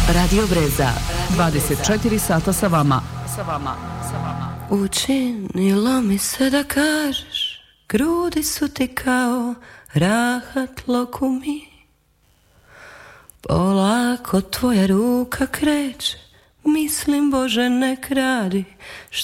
Radio Breza. 24 sata sa vama. Učinilo mi se da kažeš, grudi su ti kao rahat lokumi. Polako tvoja ruka kreće, mislim Bože nek radi